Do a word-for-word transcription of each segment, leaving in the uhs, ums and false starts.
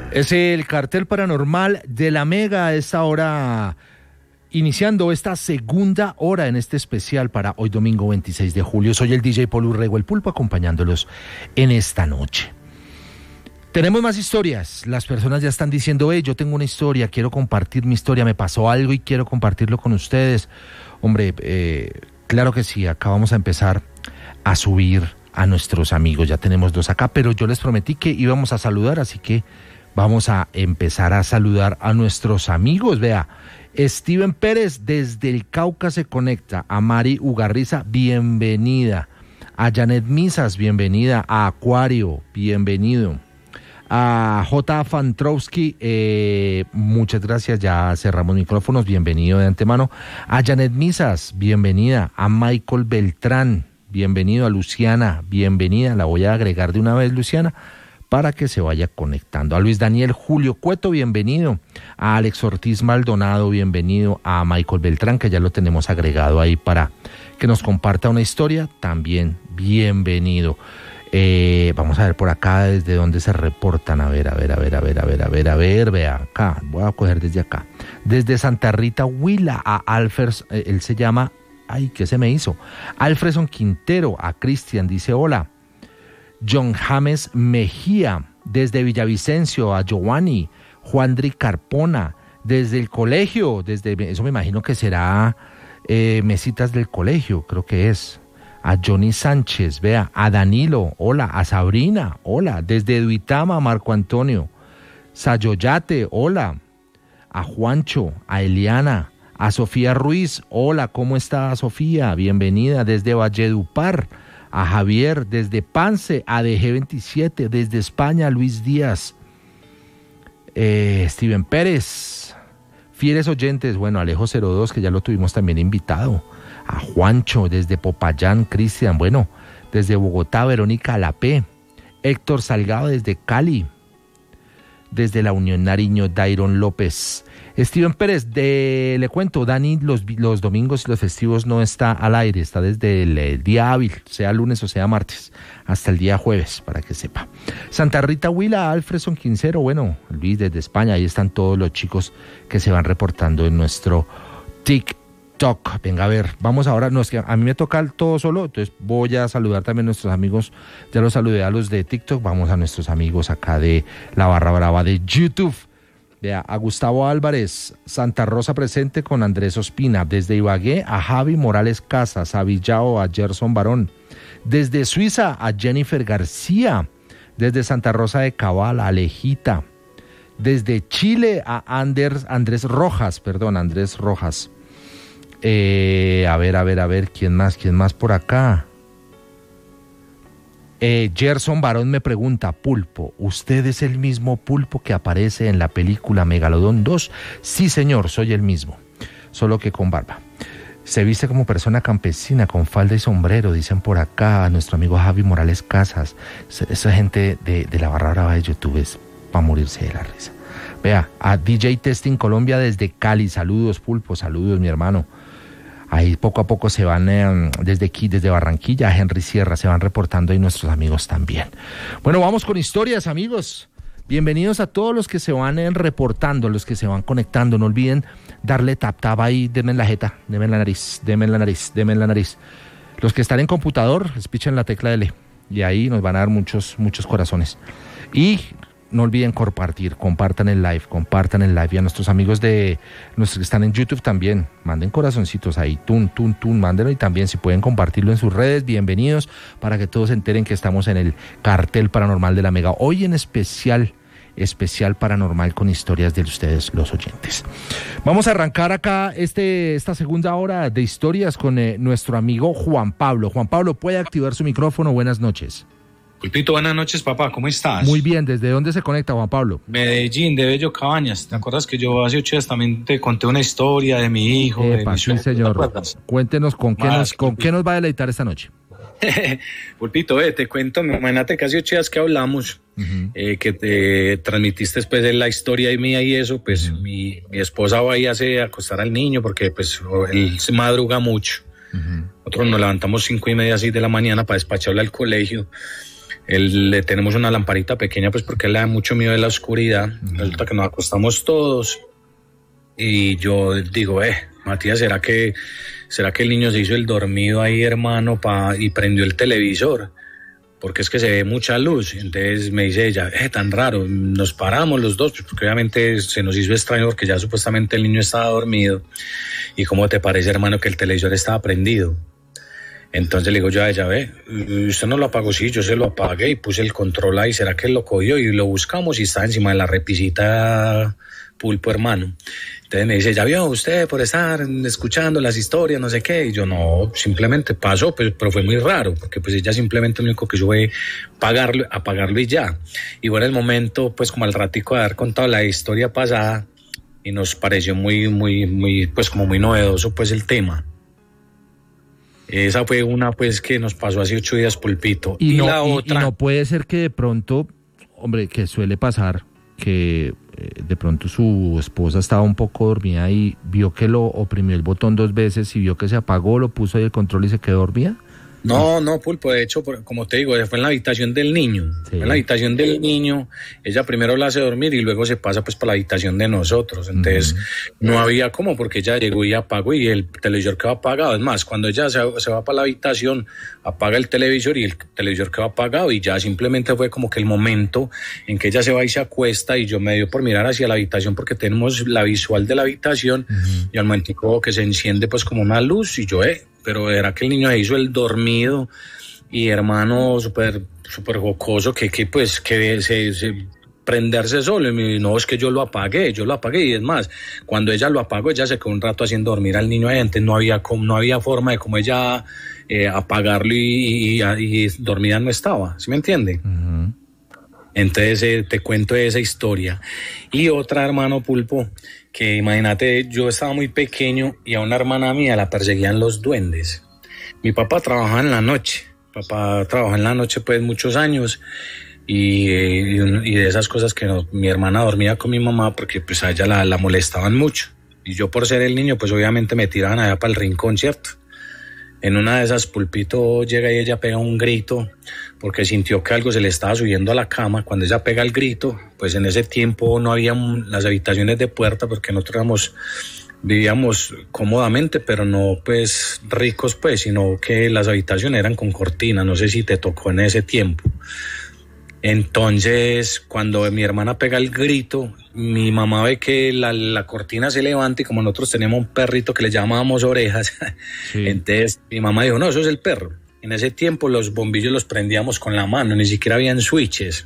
Es el cartel paranormal de la Mega a esta hora, iniciando esta segunda hora en este especial para hoy domingo veintiséis de julio. Soy el D J Paul Urrego, el Pulpo, acompañándolos en esta noche. Tenemos más historias. Las personas ya están diciendo, hey, yo tengo una historia, quiero compartir mi historia, me pasó algo y quiero compartirlo con ustedes. Hombre, eh, claro que sí, acá vamos a empezar a subir a nuestros amigos. Ya tenemos dos acá, pero yo les prometí que íbamos a saludar, así que vamos a empezar a saludar a nuestros amigos. Vea, Steven Pérez desde el Cauca se conecta. A Mari Ugarriza, bienvenida. A Janet Misas, bienvenida. A Acuario, bienvenido. A J. Fantrowski, eh, muchas gracias, ya cerramos micrófonos, bienvenido de antemano. A Janet Misas, bienvenida. A Michael Beltrán, bienvenido. A Luciana, bienvenida. La voy a agregar de una vez, Luciana, para que se vaya conectando. A Luis Daniel Julio Cueto, bienvenido. A Alex Ortiz Maldonado, bienvenido. A Michael Beltrán, que ya lo tenemos agregado ahí para que nos comparta una historia, también bienvenido. Eh, vamos a ver por acá desde dónde se reportan. A ver, a ver, a ver, a ver, a ver, a ver, a ver, vea acá, voy a coger desde acá. Desde Santa Rita Huila, a Alfred, eh, él se llama, ay, ¿qué se me hizo? Alfredson Quintero. A Cristian, dice hola. John James Mejía, desde Villavicencio. A Giovanni, Juandri Carpona, desde el colegio, desde, eso me imagino que será eh, mesitas del colegio, creo que es. A Johnny Sánchez, vea, a Danilo, hola. A Sabrina, hola. Desde Duitama, Marco Antonio. Sayoyate, hola. A Juancho, a Eliana, a Sofía Ruiz, hola, ¿cómo está Sofía? Bienvenida. Desde Valledupar, a Javier, desde Pance, a D G veintisiete, desde España, Luis Díaz, eh, Steven Pérez, fieles oyentes, bueno, Alejo cero dos, que ya lo tuvimos también invitado. A Juancho, desde Popayán, Cristian, bueno, desde Bogotá, Verónica Lapé. Héctor Salgado, desde Cali. Desde la Unión Nariño, Dairon López. Steven Pérez, de, le cuento, Dani los, los domingos y los festivos no está al aire, está desde el, el día hábil, sea lunes o sea martes, hasta el día jueves, para que sepa. Santa Rita Huila, Alfredson Quincero, bueno, Luis desde España, ahí están todos los chicos que se van reportando en nuestro TikTok. Venga, a ver, vamos ahora, no, es que a mí me toca todo solo, entonces voy a saludar también a nuestros amigos, ya los saludé a los de TikTok, vamos a nuestros amigos acá de la barra brava de YouTube. Vea, a Gustavo Álvarez, Santa Rosa presente con Andrés Ospina, desde Ibagué a Javi Morales Casas, a Villao, a Gerson Barón, desde Suiza a Jennifer García, desde Santa Rosa de Cabal a Alejita, desde Chile a Anders, Andrés Rojas, perdón, Andrés Rojas. Eh, a ver, a ver, a ver, ¿quién más? ¿Quién más por acá? Eh, Gerson Barón me pregunta, Pulpo, ¿usted es el mismo Pulpo que aparece en la película Megalodón dos? Sí, señor, soy el mismo, solo que con barba. Se viste como persona campesina, con falda y sombrero, dicen por acá, nuestro amigo Javi Morales Casas. Esa gente de, de la barra brava de YouTube es para morirse de la risa. Vea, a D J Testing Colombia desde Cali, saludos Pulpo, saludos mi hermano. Ahí poco a poco se van, eh, desde aquí, desde Barranquilla, Henry Sierra, se van reportando ahí nuestros amigos también. Bueno, vamos con historias, amigos. Bienvenidos a todos los que se van eh, reportando, los que se van conectando. No olviden darle tap tap ahí, denme en la jeta, denme en la nariz, denme en la nariz, denme en la nariz. Los que están en computador, pichen la tecla L y ahí nos van a dar muchos, muchos corazones. Y no olviden compartir, compartan el live, compartan el live. Y a nuestros amigos de nuestros que están en YouTube también, manden corazoncitos ahí, tun, tun, tun, mándenlo. Y también si pueden compartirlo en sus redes, bienvenidos, para que todos se enteren que estamos en el cartel paranormal de la Mega. Hoy en especial, especial paranormal con historias de ustedes, los oyentes. Vamos a arrancar acá este, esta segunda hora de historias con eh, nuestro amigo Juan Pablo. Juan Pablo, ¿puede activar su micrófono? Buenas noches. Pulpito, buenas noches, papá, ¿cómo estás? Muy bien, ¿desde dónde se conecta, Juan Pablo? Medellín, de Bello Cabañas. ¿Te acuerdas que yo hace ocho días también te conté una historia de mi hijo? Epa, de mi sí, señor. Cuéntenos con qué, Más, nos, con qué nos va a deleitar esta noche. Pulpito, eh, te cuento, imagínate que hace ocho días que hablamos, uh-huh. eh, que te transmitiste después de la historia mía y eso, pues uh-huh. mi, mi esposa va ahí a hacer acostar al niño porque pues él se madruga mucho. Uh-huh. Nosotros nos levantamos cinco y media, seis de la mañana para despacharlo al colegio. él, le tenemos una lamparita pequeña, pues porque él le da mucho miedo de la oscuridad. Uh-huh. Resulta que nos acostamos todos y yo digo, eh, Matías, ¿será que, será que el niño se hizo el dormido ahí, hermano, pa, y prendió el televisor? Porque es que se ve mucha luz. Entonces me dice ella, eh, tan raro. Nos paramos los dos, porque obviamente se nos hizo extraño porque ya supuestamente el niño estaba dormido. ¿Y cómo te parece, hermano, que el televisor estaba prendido? Entonces le digo yo a ella, ve, usted no lo apagó. Sí, yo se lo apagué y puse el control ahí. ¿Será que él lo cogió? Y lo buscamos y está encima de la repisita, Pulpo, hermano. Entonces me dice, ya vio usted por estar escuchando las historias, no sé qué. Y yo, no, simplemente pasó, pero, pero fue muy raro, porque pues ella simplemente lo único que hizo fue pagarlo, apagarlo y ya. Y bueno, el momento, pues como al ratico de haber contado la historia pasada, y nos pareció muy, muy, muy, pues como muy novedoso, pues el tema. Esa fue una, pues, que nos pasó hace ocho días, Pulpito. Y, y no, la y, otra... y no puede ser que de pronto, hombre, que suele pasar, que eh, de pronto su esposa estaba un poco dormida y vio que lo oprimió el botón dos veces y vio que se apagó, lo puso ahí el control y se quedó dormida. No, no, Pulpo, de hecho, como te digo, fue en la habitación del niño. Sí. Fue en la habitación del niño, ella primero la hace dormir y luego se pasa pues para la habitación de nosotros. Entonces, uh-huh. no había cómo, porque ella llegó y apagó y el televisor quedó apagado. Es más, cuando ella se, se va para la habitación, apaga el televisor y el televisor quedó apagado y ya simplemente fue como que el momento en que ella se va y se acuesta y yo me dio por mirar hacia la habitación porque tenemos la visual de la habitación uh-huh. y al momento que se enciende pues como una luz y yo, eh, pero era que el niño se hizo el dormido y hermano súper súper jocoso que, que pues que se, se prenderse solo y me, no es que yo lo apagué, yo lo apagué y es más, cuando ella lo apagó ella se quedó un rato haciendo dormir al niño ahí, entonces no había, no había forma de como ella eh, apagarlo y, y, y, y dormida no estaba, ¿sí me entiende? Uh-huh. Entonces eh, te cuento esa historia. Y otra, hermano Pulpo, que imagínate, yo estaba muy pequeño y a una hermana mía la perseguían los duendes. Mi papá trabajaba en la noche, papá trabajó en la noche pues muchos años y, y, y de esas cosas que no, mi hermana dormía con mi mamá porque pues a ella la, la molestaban mucho. Y yo por ser el niño pues obviamente me tiraban allá para el rincón, ¿cierto? En una de esas, Pulpito llega y ella pega un grito porque sintió que algo se le estaba subiendo a la cama. Cuando ella pega el grito, pues en ese tiempo no había las habitaciones de puerta porque nosotros éramos, vivíamos cómodamente, pero no pues ricos pues, sino que las habitaciones eran con cortina. No sé si te tocó en ese tiempo. Entonces, cuando mi hermana pega el grito, mi mamá ve que la, la cortina se levanta y como nosotros teníamos un perrito que le llamábamos Orejas, sí. Entonces mi mamá dijo, no, eso es el perro. En ese tiempo los bombillos los prendíamos con la mano, ni siquiera habían switches.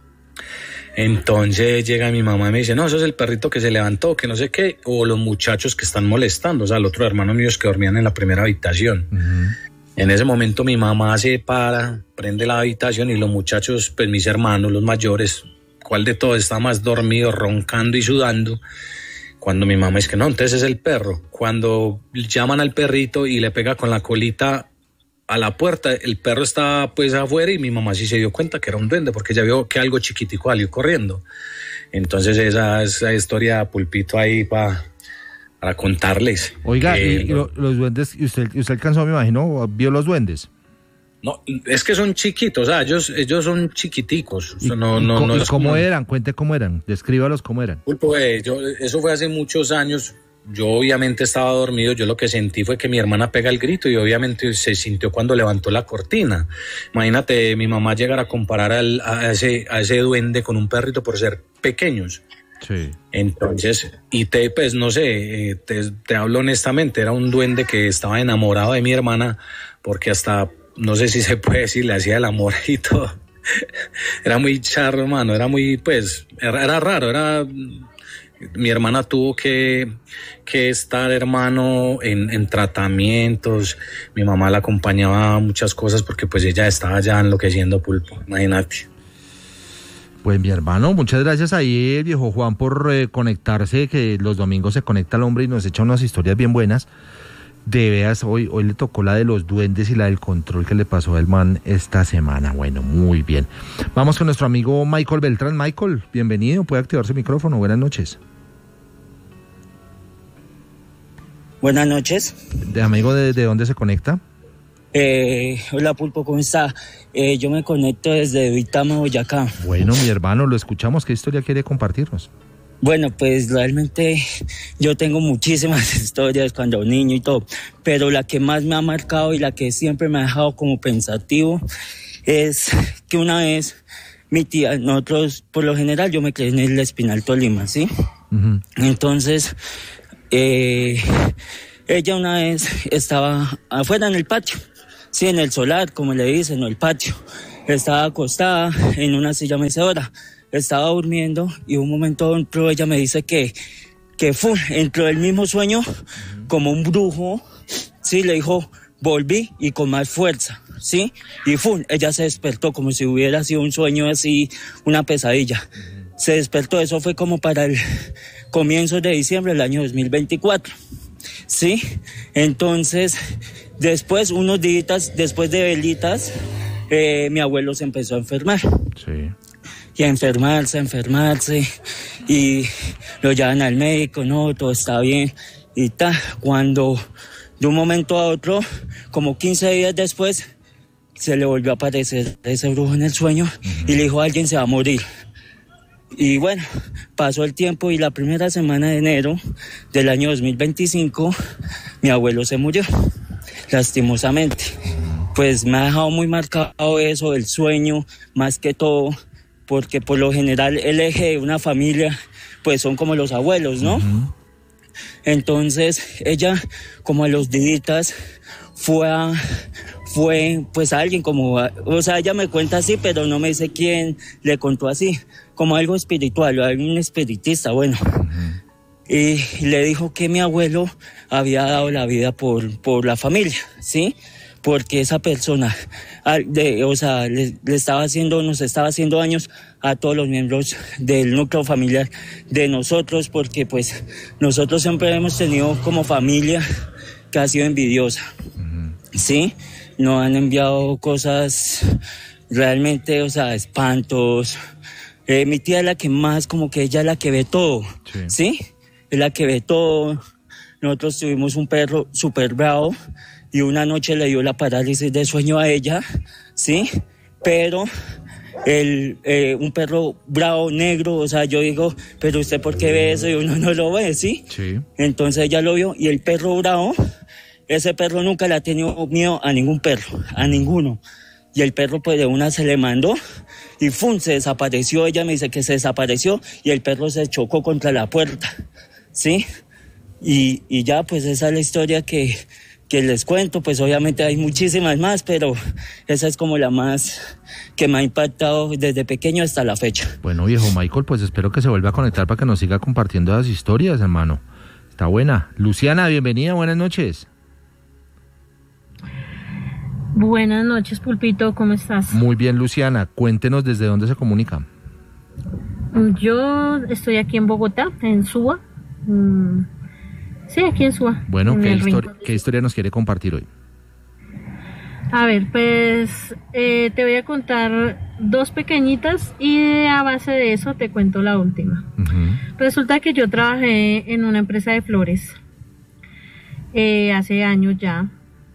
Entonces llega mi mamá y me dice, no, eso es el perrito que se levantó, que no sé qué, o los muchachos que están molestando, o sea, el otro hermano mío que dormían en la primera habitación. Uh-huh. En ese momento mi mamá se para, prende la habitación y los muchachos, pues mis hermanos, los mayores, ¿cuál de todos está más dormido, roncando y sudando? Cuando mi mamá dice que no, entonces es el perro. Cuando llaman al perrito y le pega con la colita a la puerta, el perro estaba pues afuera y mi mamá sí se dio cuenta que era un duende porque ya vio que algo chiquitico salió corriendo. Entonces esa, esa historia, Pulpito, ahí para... para contarles. Oiga, eh, y, y lo, los duendes, usted, usted alcanzó, me imagino, vio los duendes. No, es que son chiquitos, o sea, ellos, ellos son chiquiticos. ¿Y, no, y, no, co- no y es cómo como... eran? Cuente cómo eran, descríbalos cómo eran. Pulpo, eh, yo, eso fue hace muchos años, yo obviamente estaba dormido, yo lo que sentí fue que mi hermana pega el grito y obviamente se sintió cuando levantó la cortina. Imagínate mi mamá llegar a comparar al, a, ese, a ese duende con un perrito por ser pequeños. Sí. Entonces, y te, pues no sé, te, te hablo honestamente, era un duende que estaba enamorado de mi hermana, porque hasta, no sé si se puede decir, le hacía el amor y todo. Era muy charro, hermano, era muy, pues, era, era raro, era, mi hermana tuvo que, que estar, hermano, en, en tratamientos, mi mamá la acompañaba a muchas cosas porque pues ella estaba ya enloqueciendo, Pulpo, imagínate. Pues mi hermano, muchas gracias ahí, el viejo Juan, por eh, conectarse, que los domingos se conecta al hombre y nos echa unas historias bien buenas. De veras, hoy, hoy le tocó la de los duendes y la del control que le pasó al man esta semana. Bueno, muy bien. Vamos con nuestro amigo Michael Beltrán. Michael, bienvenido, puede activar su micrófono. Buenas noches. Buenas noches. ¿De amigo de, de dónde se conecta? Eh, hola Pulpo, ¿cómo está? Eh, yo me conecto desde Vitama, Boyacá. Bueno, mi hermano, lo escuchamos. ¿Qué historia quiere compartirnos? Bueno, pues realmente yo tengo muchísimas historias cuando niño y todo, pero la que más me ha marcado y la que siempre me ha dejado como pensativo es que una vez mi tía, nosotros por lo general yo me crié en el Espinal Tolima, ¿sí? Uh-huh. Entonces, eh, ella una vez estaba afuera en el patio, sí, en el solar, como le dicen, o el patio. Estaba acostada en una silla mecedora. Estaba durmiendo y un momento entró, ella me dice que, que fue, entró el mismo sueño como un brujo, sí, le dijo, volví y con más fuerza, sí, y fue, ella se despertó como si hubiera sido un sueño así, una pesadilla. Se despertó, eso fue como para el comienzo de diciembre del año dos mil veinticuatro, sí, entonces, después, unos días después de velitas, eh, mi abuelo se empezó a enfermar. Sí. Y a enfermarse, a enfermarse, y lo llevan al médico, no, todo está bien, y ta, cuando de un momento a otro, como quince días después, se le volvió a aparecer ese brujo en el sueño, uh-huh. y le dijo, alguien se va a morir. Y bueno, pasó el tiempo y la primera semana de enero del año dos mil veinticinco, mi abuelo se murió, lastimosamente. Pues me ha dejado muy marcado eso, el sueño, más que todo, porque por lo general el eje de una familia pues son como los abuelos, ¿no? Uh-huh. Entonces ella como a los días fue a, fue pues a alguien como, a, o sea, ella me cuenta así, pero no me dice quién le contó así, como algo espiritual, algún espiritista, bueno. Uh-huh. Y le dijo que mi abuelo había dado la vida por, por la familia, ¿sí? Porque esa persona, de, o sea, le, le estaba haciendo, nos estaba haciendo daños a todos los miembros del núcleo familiar de nosotros, porque pues nosotros siempre hemos tenido como familia que ha sido envidiosa, uh-huh. ¿sí? Nos han enviado cosas realmente, o sea, espantos. Eh, mi tía es la que más, como que ella es la que ve todo, sí, ¿sí? Es la que ve todo. Nosotros tuvimos un perro súper bravo, y una noche le dio la parálisis de sueño a ella, ¿sí? Pero el, eh, un perro bravo, negro, o sea, yo digo, pero usted ¿por qué ve eso? Y uno no lo ve, ¿sí? Sí. Entonces ella lo vio, y el perro bravo, ese perro nunca le ha tenido miedo a ningún perro, a ninguno. Y el perro pues de una se le mandó, y ¡fum!, se desapareció. Ella me dice que se desapareció, y el perro se chocó contra la puerta, ¿sí? Y, y ya, pues esa es la historia que... que les cuento, pues obviamente hay muchísimas más, pero esa es como la más que me ha impactado desde pequeño hasta la fecha. Bueno, viejo Michael, pues espero que se vuelva a conectar para que nos siga compartiendo las historias, hermano. Está buena. Luciana, bienvenida, buenas noches. Buenas noches, Pulpito, ¿cómo estás? Muy bien, Luciana, cuéntenos desde dónde se comunica. Yo estoy aquí en Bogotá, en Suba. Mm. Sí, aquí en Suba. Bueno, ¿qué, histori- ¿qué historia nos quiere compartir hoy? A ver, pues eh, te voy a contar dos pequeñitas y a base de eso te cuento la última. Uh-huh. Resulta que yo trabajé en una empresa de flores eh, hace años ya,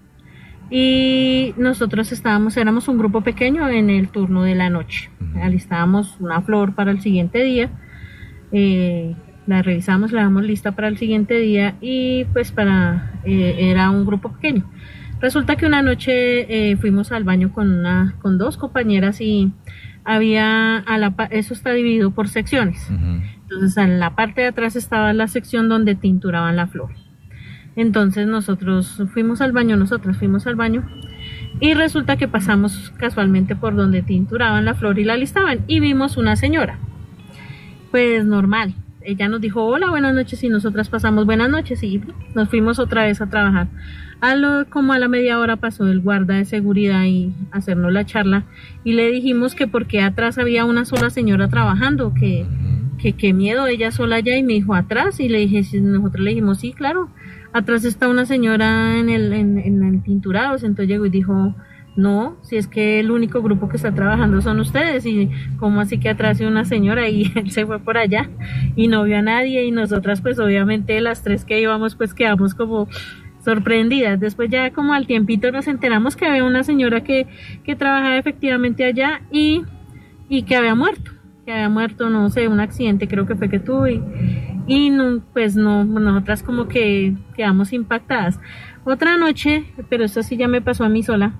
y nosotros estábamos, éramos un grupo pequeño en el turno de la noche. Uh-huh. Alistábamos una flor para el siguiente día, eh, la revisamos, la damos lista para el siguiente día, y pues para eh, era un grupo pequeño. Resulta que una noche eh, fuimos al baño con una con dos compañeras, y había a la eso está dividido por secciones. Uh-huh. Entonces en la parte de atrás estaba la sección donde tinturaban la flor. Entonces nosotros fuimos al baño, nosotras fuimos al baño y resulta que pasamos casualmente por donde tinturaban la flor y la listaban, y vimos una señora, pues normal. Ella nos dijo hola, buenas noches, y nosotras pasamos buenas noches y nos fuimos otra vez a trabajar. A lo, como a la media hora pasó el guarda de seguridad y hacernos la charla, y le dijimos que porque atrás había una sola señora trabajando, que que qué miedo, ella sola allá, y me dijo atrás, y le dije, si nosotros le dijimos sí, claro, atrás está una señora en el, en, en el tinturado. Entonces llegó y dijo, no, si es que el único grupo que está trabajando son ustedes, y como así que atrás hay una señora, y él se fue por allá y no vio a nadie, y nosotras pues obviamente las tres que íbamos pues quedamos como sorprendidas. Después ya como al tiempito nos enteramos que había una señora que, que trabajaba efectivamente allá y, y que había muerto, que había muerto, no sé, un accidente creo que fue que tuvo y, y no, pues no, nosotras como que quedamos impactadas. Otra noche, pero esto sí ya me pasó a mí sola,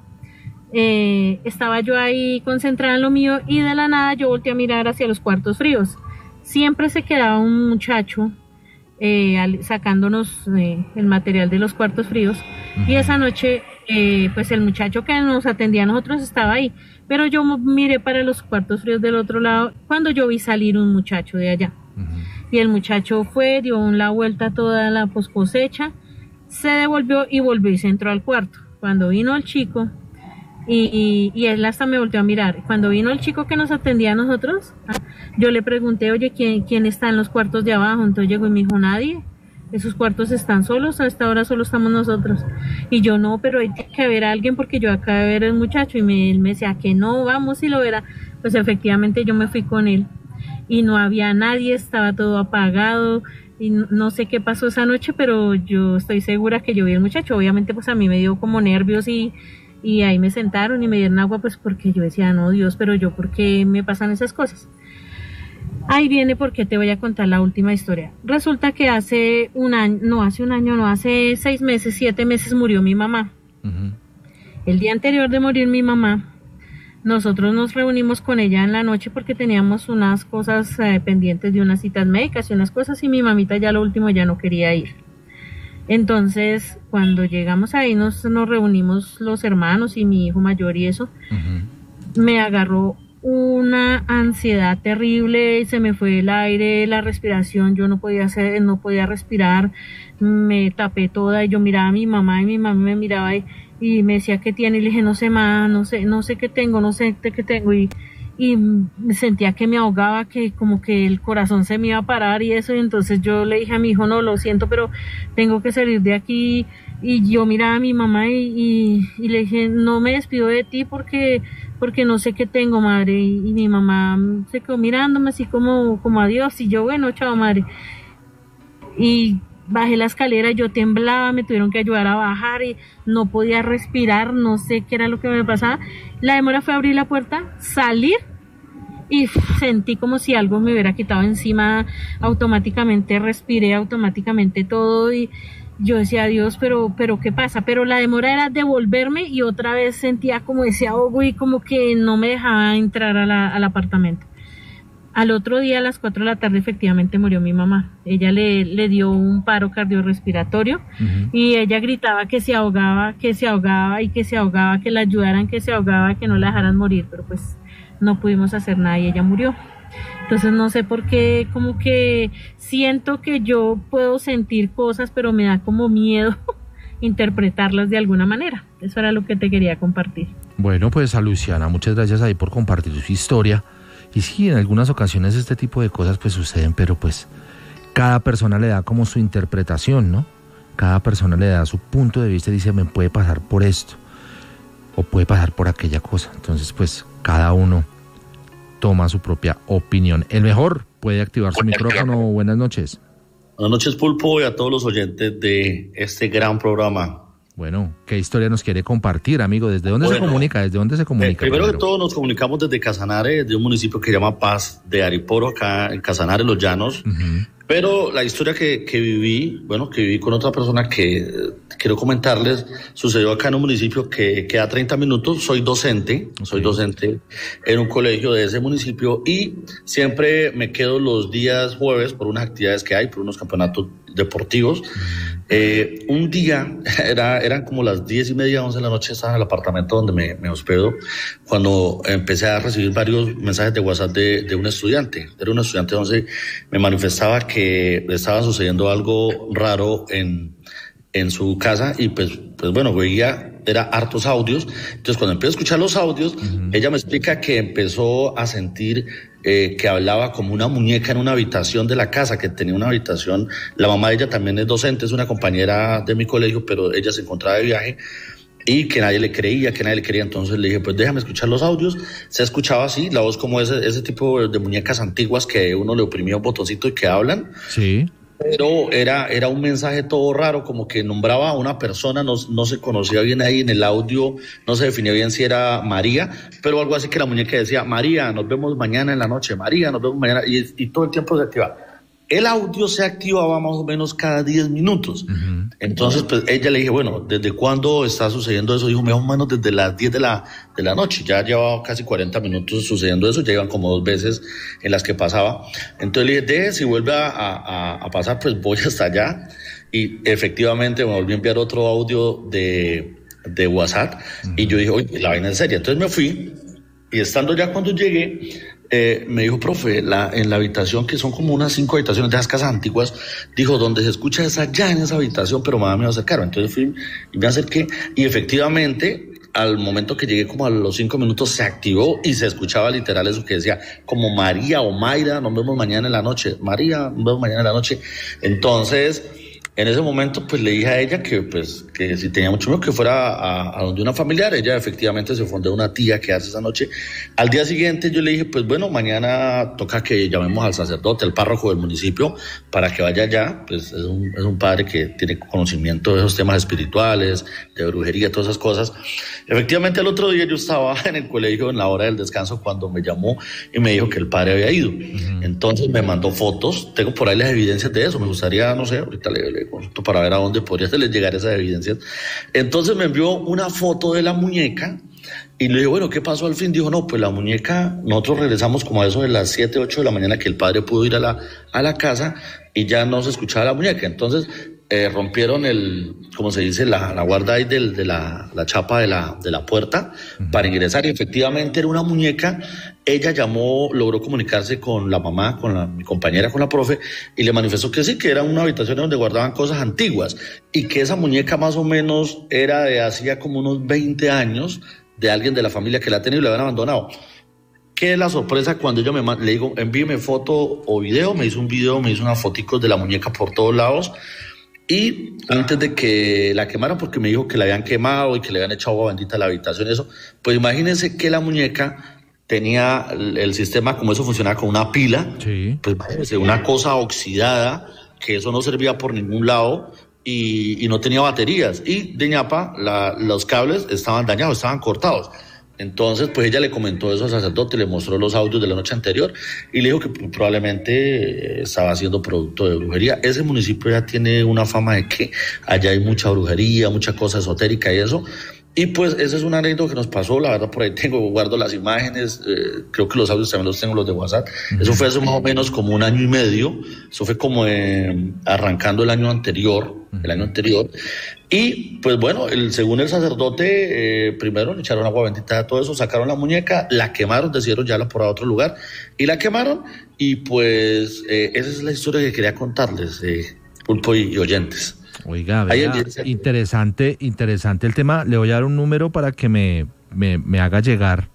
eh, estaba yo ahí concentrada en lo mío y de la nada yo volteé a mirar hacia los cuartos fríos. Siempre se quedaba un muchacho eh, al, sacándonos eh, el material de los cuartos fríos. Uh-huh. Y esa noche eh, pues el muchacho que nos atendía a nosotros estaba ahí, pero yo miré para los cuartos fríos del otro lado cuando yo vi salir un muchacho de allá. Uh-huh. Y el muchacho fue, dio la vuelta toda la pos cosecha, se devolvió y volvió y se entró al cuarto. Cuando vino el chico y, y, y él hasta me volteó a mirar, cuando vino el chico que nos atendía a nosotros, yo le pregunté, oye, ¿quién, quién está en los cuartos de abajo? Entonces llegó y me dijo, nadie, esos cuartos están solos, a esta hora solo estamos nosotros. Y yo, no, pero hay que ver a alguien porque yo acabo de ver al muchacho. Y me, él me decía que no, vamos y lo verá. Pues efectivamente yo me fui con él y no había nadie, estaba todo apagado y no, no sé qué pasó esa noche, pero yo estoy segura que yo vi al muchacho. Obviamente pues a mí me dio como nervios y, y ahí me sentaron y me dieron agua, pues porque yo decía, no, Dios, pero yo, ¿por qué me pasan esas cosas? Ahí viene porque te voy a contar la última historia. Resulta que hace un año, no hace un año, no, hace seis meses, siete meses murió mi mamá. Uh-huh. El día anterior de morir mi mamá, nosotros nos reunimos con ella en la noche porque teníamos unas cosas eh, pendientes de unas citas médicas y unas cosas y mi mamita ya lo último ya no quería ir. Entonces, cuando llegamos ahí nos, nos reunimos los hermanos y mi hijo mayor y eso, uh-huh. me agarró una ansiedad terrible, se me fue el aire, la respiración, yo no podía hacer, no podía respirar, me tapé toda y yo miraba a mi mamá y mi mamá me miraba y, y me decía, ¿qué tiene? Y le dije, no sé más, no sé, no sé qué tengo, no sé qué tengo y, y sentía que me ahogaba, que como que el corazón se me iba a parar y eso, y entonces yo le dije a mi hijo, no, lo siento, pero tengo que salir de aquí. Y yo miraba a mi mamá y, y, y le dije, no me despido de ti porque, porque no sé qué tengo, madre. Y, y mi mamá se quedó mirándome así como, como adiós. Y yo, bueno, chao, madre. Y bajé la escalera, yo temblaba, me tuvieron que ayudar a bajar y no podía respirar, no sé qué era lo que me pasaba. La demora fue abrir la puerta, salir y sentí como si algo me hubiera quitado encima. Automáticamente respiré, automáticamente todo y yo decía, Dios, pero, pero ¿qué pasa? Pero la demora era devolverme y otra vez sentía como ese ahogo y como que no me dejaba entrar a la, al apartamento. Al otro día, a las cuatro de la tarde, efectivamente murió mi mamá. Ella le, le dio un paro cardiorrespiratorio uh-huh. y ella gritaba que se ahogaba, que se ahogaba y que se ahogaba, que la ayudaran, que se ahogaba, que no la dejaran morir, pero pues no pudimos hacer nada y ella murió. Entonces no sé por qué, como que siento que yo puedo sentir cosas, pero me da como miedo interpretarlas de alguna manera. Eso era lo que te quería compartir. Bueno, pues a Luciana, muchas gracias ahí por compartir su historia. Y sí, en algunas ocasiones este tipo de cosas pues suceden, pero pues cada persona le da como su interpretación, ¿no? Cada persona le da su punto de vista y dice, me puede pasar por esto o puede pasar por aquella cosa. Entonces pues cada uno toma su propia opinión. El mejor puede activar su micrófono. Buenas noches. Buenas noches, Pulpo, y a todos los oyentes de este gran programa. Bueno, ¿qué historia nos quiere compartir, amigo? ¿Desde dónde bueno, se comunica? ¿Desde dónde se comunica? Eh, primero, primero que todo, nos comunicamos desde Casanare, de un municipio que se llama Paz de Ariporo, acá en Casanare, Los Llanos. Uh-huh. Pero la historia que, que viví, bueno, que viví con otra persona que eh, quiero comentarles, sucedió acá en un municipio que queda treinta minutos. Soy docente, okay. soy docente en un colegio de ese municipio y siempre me quedo los días jueves por unas actividades que hay, por unos campeonatos deportivos. Uh-huh. Eh, un día, era, eran como las diez y media, once de la noche, estaba en el apartamento donde me, me hospedo, cuando empecé a recibir varios mensajes de WhatsApp de, de un estudiante. Era un estudiante donde me manifestaba que estaba sucediendo algo raro en, en su casa y pues, pues bueno, veía, era hartos audios. Entonces cuando empecé a escuchar los audios, uh-huh. ella me explica que empezó a sentir Eh, que hablaba como una muñeca en una habitación de la casa, que tenía una habitación. La mamá de ella también es docente, es una compañera de mi colegio, pero ella se encontraba de viaje y que nadie le creía, que nadie le creía. Entonces le dije, pues déjame escuchar los audios. Se escuchaba así, la voz como ese, ese tipo de muñecas antiguas que uno le oprimía un botoncito y que hablan. Sí. pero era, era un mensaje todo raro, como que nombraba a una persona, no, no se conocía bien ahí en el audio, no se definía bien si era María, pero algo así que la muñeca decía, María, nos vemos mañana en la noche, María, nos vemos mañana, y, y todo el tiempo se activaba. El audio se activaba más o menos cada diez minutos. Uh-huh. Entonces, pues ella le dije, bueno, ¿desde cuándo está sucediendo eso? Dijo, más o menos desde las diez de la, de la noche. Ya llevaba casi cuarenta minutos sucediendo eso, ya iban como dos veces en las que pasaba. Entonces le dije, deje, si vuelve a, a, a pasar, pues voy hasta allá. Y efectivamente me volví a enviar otro audio de, de WhatsApp. Uh-huh. Y yo dije, oye, la vaina es seria. Entonces me fui, y estando ya cuando llegué, Eh, me dijo, profe, la, en la habitación, que son como unas cinco habitaciones de esas casas antiguas, dijo, donde se escucha es allá en esa habitación, pero mamá me va a acercar. Entonces fui y me acerqué, y efectivamente, al momento que llegué como a los cinco minutos, se activó y se escuchaba literal eso que decía, como María o Mayra, nos vemos mañana en la noche, María, nos vemos mañana en la noche. Entonces, en ese momento, pues le dije a ella que, pues, que si tenía mucho miedo que fuera a, a donde una familiar. Ella efectivamente se fue de una tía que hace esa noche. Al día siguiente yo le dije, pues bueno, mañana toca que llamemos al sacerdote, al párroco del municipio, para que vaya allá. Pues es un, es un padre que tiene conocimiento de esos temas espirituales, de brujería, todas esas cosas. Efectivamente, el otro día yo estaba en el colegio en la hora del descanso cuando me llamó y me dijo que el padre había ido. Uh-huh. Entonces me mandó fotos. Tengo por ahí las evidencias de eso. Me gustaría, no sé, ahorita le, le consulto para ver a dónde podría llegar esas evidencias. Entonces me envió una foto de la muñeca y le dije, bueno, ¿qué pasó al fin? Dijo, no, pues la muñeca, nosotros regresamos como a eso de las siete, ocho de la mañana que el padre pudo ir a la, a la casa y ya no se escuchaba la muñeca. Entonces eh, rompieron el, como se dice, la, la guarda ahí del, de la, la chapa de la, de la puerta uh-huh. para ingresar, y efectivamente era una muñeca. Ella llamó, logró comunicarse con la mamá, con la, mi compañera, con la profe, y le manifestó que sí, que era una habitación donde guardaban cosas antiguas, y que esa muñeca más o menos era de hacía como unos veinte años, de alguien de la familia que la tenía y la habían abandonado. ¿Qué es la sorpresa cuando yo me le digo, envíeme foto o video? Me hizo un video, me hizo unas foticos de la muñeca por todos lados, y antes de que la quemaran, porque me dijo que la habían quemado y que le habían echado agua bendita a la habitación, eso, pues imagínense que la muñeca tenía el, el sistema, como eso funcionaba con una pila, sí. Pues una cosa oxidada, que eso no servía por ningún lado, y, y no tenía baterías, y de ñapa la, los cables estaban dañados, estaban cortados. Entonces, pues ella le comentó eso al sacerdote, le mostró los audios de la noche anterior y le dijo que probablemente estaba siendo producto de brujería. Ese municipio ya tiene una fama de que allá hay mucha brujería, mucha cosa esotérica y eso. Y pues ese es un anécdota que nos pasó, la verdad por ahí tengo, guardo las imágenes, eh, creo que los audios también los tengo, los de WhatsApp. Uh-huh. Eso fue hace más o menos como un año y medio, eso fue como eh, arrancando el año anterior, uh-huh. el año anterior. Y pues bueno, el, según el sacerdote, eh, primero le echaron agua bendita a todo eso, sacaron la muñeca, la quemaron, decidieron llevarla por a otro lugar y la quemaron. Y pues eh, esa es la historia que quería contarles, eh, Pulpo y, y oyentes. Oiga, vea, interesante, interesante el tema. Le voy a dar un número para que me, me, me haga llegar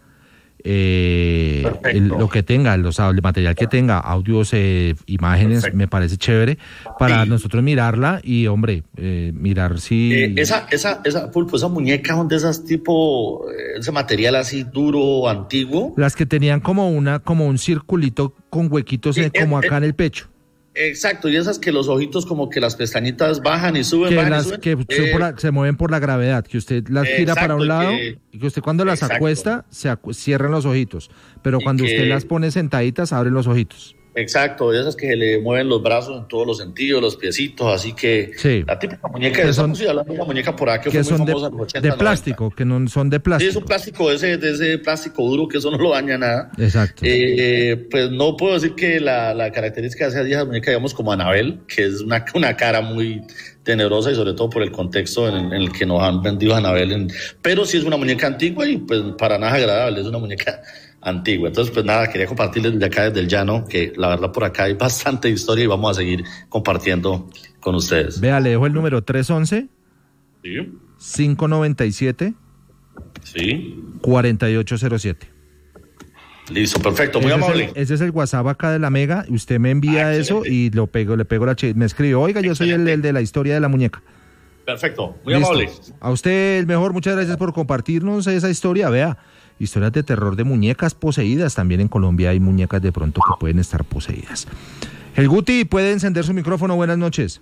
eh, el, lo que tenga, los, el material que tenga, audios, eh, imágenes. Perfecto. Me parece chévere para sí. nosotros mirarla y, hombre, eh, mirar si... Eh, esa, esa, esa, Pulpo, esa muñeca, ¿son de esas tipo, ese material así duro, antiguo? Las que tenían como una, como un circulito con huequitos sí, eh, como eh, acá eh, en el pecho. Exacto, y esas que los ojitos como que las pestañitas bajan y suben, que bajan las y suben. Que eh, por la, se mueven por la gravedad, que usted las gira exacto, para un lado que, y que usted cuando las exacto. acuesta se acu cierran los ojitos, pero y cuando que, usted las pone sentaditas abren los ojitos. Exacto, esas que le mueven los brazos en todos los sentidos, los piecitos, así que sí. la típica muñeca de son, esa hablando de una muñeca por acá que, que fue son muy famosa de, en los ochenta, de plástico, noventa. Que no son de plástico. Sí, es un plástico, ese, de ese plástico duro que eso no lo daña nada. Exacto. Eh, pues no puedo decir que la, la característica de esa muñeca, digamos, como Anabel, que es una, una cara muy tenebrosa y sobre todo por el contexto en, en el que nos han vendido a Anabel, en, pero sí es una muñeca antigua y pues para nada agradable, es una muñeca antigua. Entonces, pues nada, quería compartirles desde acá, desde el llano, que la verdad por acá hay bastante historia y vamos a seguir compartiendo con ustedes. Vea, le dejo el número tres once, sí. cinco noventa y siete, sí. cuarenta y ocho cero siete. Listo, perfecto, muy ese amable. Es el, ese es el WhatsApp acá de la Mega, usted me envía ah, eso y lo pego, le pego la ch me escribe, oiga, yo excelente. soy el, el de la historia de la muñeca. Perfecto, muy Listo. amable. A usted el mejor, muchas gracias por compartirnos esa historia, vea. Historias de terror de muñecas poseídas. También en Colombia hay muñecas de pronto que pueden estar poseídas. El Guti puede encender su micrófono. Buenas noches.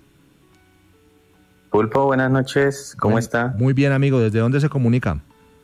Pulpo, buenas noches. ¿Cómo Bueno, está? Muy bien, amigo. ¿Desde dónde se comunica?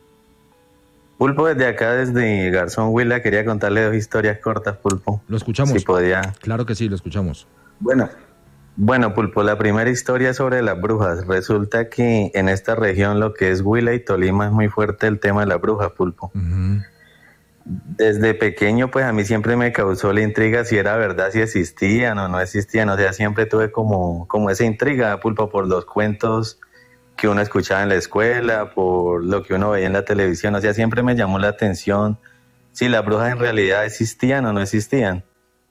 Pulpo, desde acá, desde Garzón Huila, quería contarle dos historias cortas, Pulpo. Lo escuchamos. Si podía. Claro que sí, lo escuchamos. Bueno, bueno, Pulpo, la primera historia es sobre las brujas. Resulta que en esta región, lo que es Huila y Tolima, es muy fuerte el tema de las brujas, Pulpo. Uh-huh. Desde pequeño, pues a mí siempre me causó la intriga si era verdad, si existían o no existían. O sea, siempre tuve como, como esa intriga, Pulpo, por los cuentos que uno escuchaba en la escuela, por lo que uno veía en la televisión. O sea, siempre me llamó la atención si las brujas en realidad existían o no existían.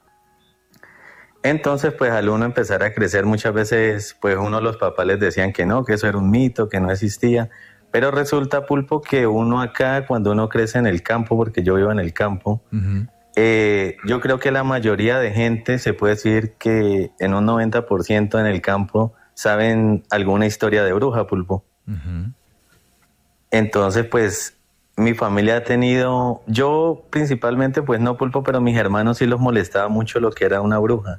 Entonces, pues al uno empezar a crecer, muchas veces, pues uno los papás les decían que no, que eso era un mito, que no existía. Pero resulta, Pulpo, que uno acá, cuando uno crece en el campo, porque yo vivo en el campo, uh-huh. eh, yo creo que la mayoría de gente, se puede decir que en un noventa por ciento en el campo, saben alguna historia de bruja, Pulpo. Uh-huh. Entonces, pues, mi familia ha tenido, yo principalmente, pues no, Pulpo, pero mis hermanos sí los molestaba mucho lo que era una bruja.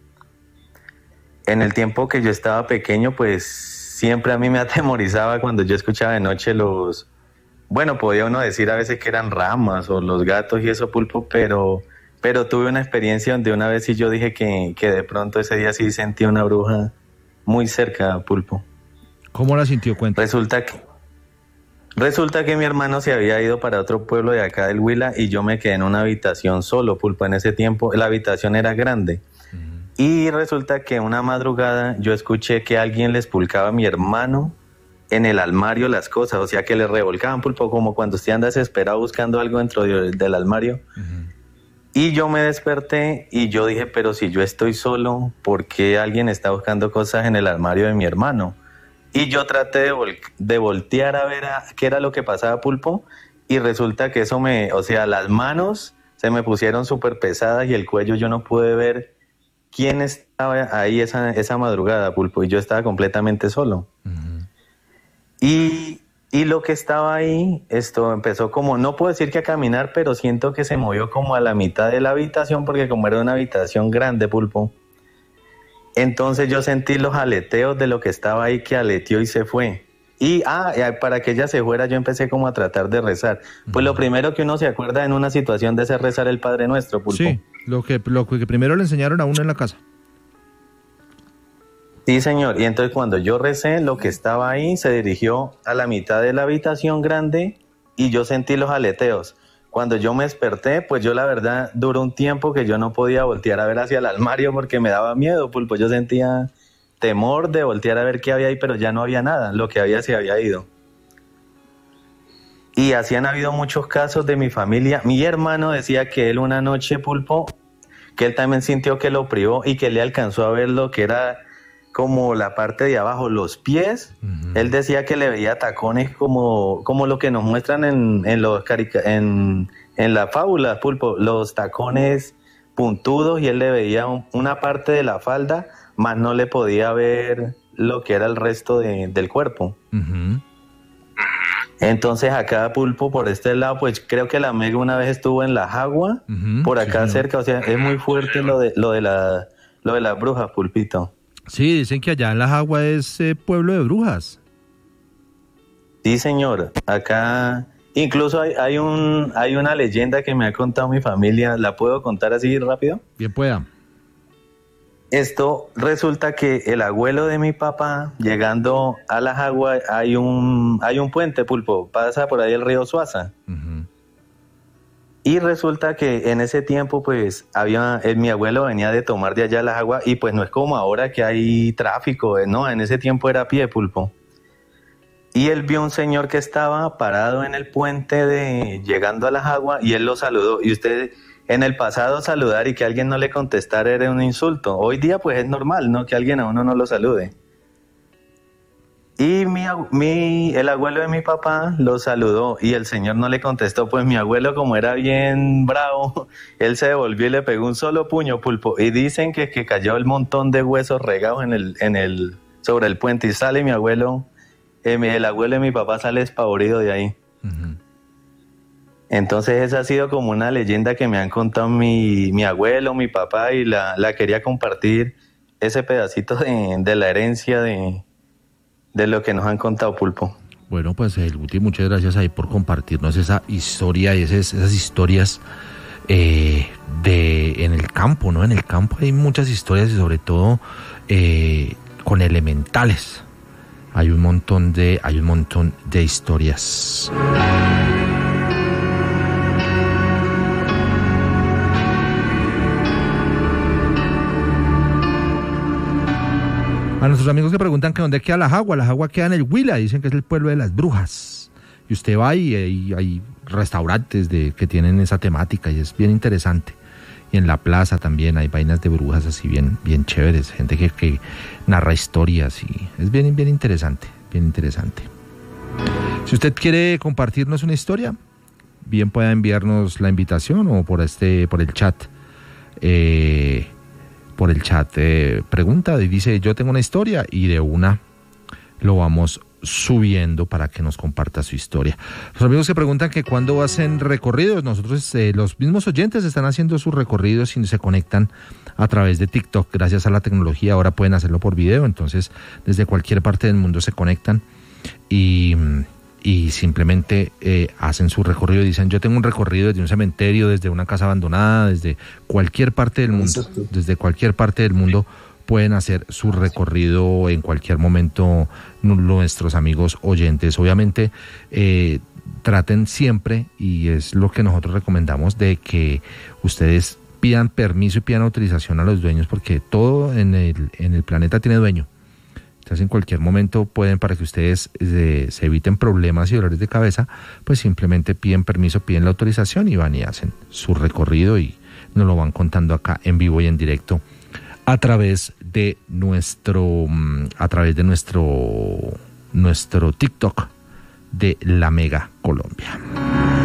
En el tiempo que yo estaba pequeño, pues siempre a mí me atemorizaba cuando yo escuchaba de noche los, bueno, podía uno decir a veces que eran ramas o los gatos y eso, Pulpo, pero, pero tuve una experiencia donde una vez sí yo dije que, que de pronto ese día sí sentí una bruja muy cerca, Pulpo. ¿Cómo la sintió? Cuenta. Resulta que, resulta que mi hermano se había ido para otro pueblo de acá del Huila y yo me quedé en una habitación solo, Pulpo. En ese tiempo la habitación era grande. Y resulta que una madrugada yo escuché que alguien le expulcaba a mi hermano en el armario las cosas, o sea que le revolcaban, Pulpo, como cuando usted anda desesperado buscando algo dentro de, del armario. Uh-huh. Y yo me desperté y yo dije, pero si yo estoy solo, ¿por qué alguien está buscando cosas en el armario de mi hermano? Y yo traté de, vol- de voltear a ver a, qué era lo que pasaba, Pulpo, y resulta que eso me, o sea, las manos se me pusieron súper pesadas y el cuello yo no pude ver quién estaba ahí esa, esa madrugada, Pulpo, y yo estaba completamente solo. Uh-huh. Y, y lo que estaba ahí, esto empezó como, no puedo decir que a caminar, pero siento que se movió como a la mitad de la habitación, porque como era una habitación grande, Pulpo, entonces yo sentí los aleteos de lo que estaba ahí, que aleteó y se fue. Y ah, para que ella se fuera, yo empecé como a tratar de rezar. Pues uh-huh. Lo primero que uno se acuerda en una situación de ese rezar el Padre Nuestro, Pulpo. Sí, lo que, lo que primero le enseñaron a uno en la casa. Sí, señor. Y entonces cuando yo recé, lo que estaba ahí se dirigió a la mitad de la habitación grande y yo sentí los aleteos. Cuando yo me desperté, pues yo la verdad duró un tiempo que yo no podía voltear a ver hacia el armario porque me daba miedo, Pulpo. Yo sentía temor de voltear a ver qué había ahí, pero ya no había nada, lo que había se había ido. Y así han habido muchos casos de mi familia. Mi hermano decía que él una noche, Pulpo, que él también sintió que lo privó y que le alcanzó a ver lo que era como la parte de abajo, los pies. Uh-huh. Él decía que le veía tacones como, como lo que nos muestran en, en, los carica- en, en la fábula, Pulpo, los tacones puntudos, y él le veía un, una parte de la falda, más no le podía ver lo que era el resto de, del cuerpo. Uh-huh. Entonces acá, Pulpo, por este lado, pues creo que la Mega una vez estuvo en La Jagua, uh-huh, por acá sí, cerca, o sea, es muy fuerte lo de lo de la lo de las brujas, Pulpito. Sí, dicen que allá en La Jagua es eh, pueblo de brujas. Sí, señor, acá incluso hay, hay un hay una leyenda que me ha contado mi familia, ¿la puedo contar así rápido? Bien pueda. Esto resulta que el abuelo de mi papá, llegando a La Jagua, hay un hay un puente, Pulpo, pasa por ahí el río Suaza. Uh-huh. Y resulta que en ese tiempo, pues, había eh, mi abuelo venía de tomar de allá a La Jagua, y pues no es como ahora que hay tráfico, no, en ese tiempo era a pie, Pulpo. Y él vio un señor que estaba parado en el puente de llegando a La Jagua, y él lo saludó, y usted... En el pasado saludar y que alguien no le contestara era un insulto. Hoy día pues es normal, ¿no? Que alguien a uno no lo salude. Y mi, mi, el abuelo de mi papá lo saludó y el señor no le contestó. Pues mi abuelo, como era bien bravo, él se devolvió y le pegó un solo puño, Pulpo. Y dicen que, que cayó el montón de huesos regados en el, en el, sobre el puente. Y sale mi abuelo, eh, el abuelo de mi papá sale despavorido de ahí. Uh-huh. Entonces esa ha sido como una leyenda que me han contado mi, mi abuelo, mi papá, y la, la quería compartir, ese pedacito de, de la herencia de, de lo que nos han contado, Pulpo. Bueno, pues el Guti, muchas gracias ahí por compartirnos esa historia y esas, esas historias eh, de en el campo, ¿no? En el campo hay muchas historias y sobre todo eh, con elementales. Hay un montón de, hay un montón de historias. A nuestros amigos que preguntan que dónde queda La Jagua, La Jagua queda en el Huila, dicen que es el pueblo de las brujas. Y usted va y hay, hay restaurantes de, que tienen esa temática y es bien interesante. Y en la plaza también hay vainas de brujas así bien, bien chéveres, gente que, que narra historias y es bien, bien interesante, bien interesante. Si usted quiere compartirnos una historia, bien pueda enviarnos la invitación o por este, por el chat. Eh, por el chat eh, pregunta y dice yo tengo una historia y de una lo vamos subiendo para que nos comparta su historia. Los amigos que preguntan que cuándo hacen recorridos, nosotros eh, los mismos oyentes están haciendo sus recorridos y se conectan a través de TikTok. Gracias a la tecnología ahora pueden hacerlo por video, entonces desde cualquier parte del mundo se conectan y y simplemente eh, hacen su recorrido y dicen yo tengo un recorrido desde un cementerio, desde una casa abandonada, desde cualquier parte del mundo. Exacto. Desde cualquier parte del mundo pueden hacer su recorrido en cualquier momento nuestros amigos oyentes. Obviamente eh, traten siempre, y es lo que nosotros recomendamos, de que ustedes pidan permiso y pidan autorización a los dueños, porque todo en el, en el planeta tiene dueño. Entonces en cualquier momento pueden, para que ustedes eh, se eviten problemas y dolores de cabeza, pues simplemente piden permiso, piden la autorización y van y hacen su recorrido y nos lo van contando acá en vivo y en directo a través de nuestro a través de nuestro nuestro TikTok de La Mega Colombia.